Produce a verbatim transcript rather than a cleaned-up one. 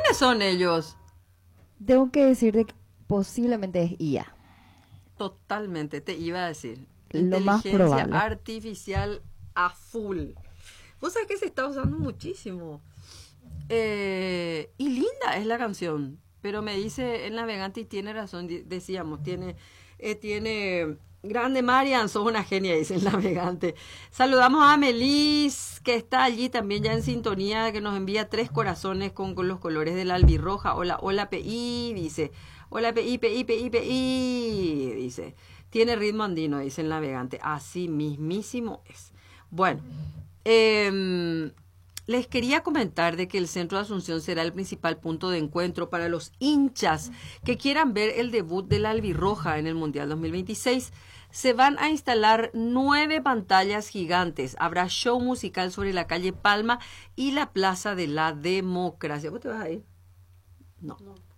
¿Quiénes son ellos? Tengo que decirte que posiblemente es I A. Totalmente, te iba a decir. Lo más Inteligencia probable. artificial a full. Vos sabés que se está usando muchísimo. Eh, y linda es la canción. Pero me dice el navegante y tiene razón, di- decíamos, tiene, eh, tiene, grande Marian, sos una genia, dice el navegante. Saludamos a Melis, que está allí también ya en sintonía, que nos envía tres corazones con, con los colores de la albirroja. Hola, hola P I, dice. Hola P I, P I, P I, P I, dice. Tiene ritmo andino, dice el navegante. Así mismísimo es. Bueno, eh, les quería comentar de que el Centro de Asunción será el principal punto de encuentro para los hinchas que quieran ver el debut de la albirroja en el Mundial dos mil veintiséis. Se van a instalar nueve pantallas gigantes. Habrá show musical sobre la calle Palma y la Plaza de la Democracia. ¿Vos te vas a ir? No.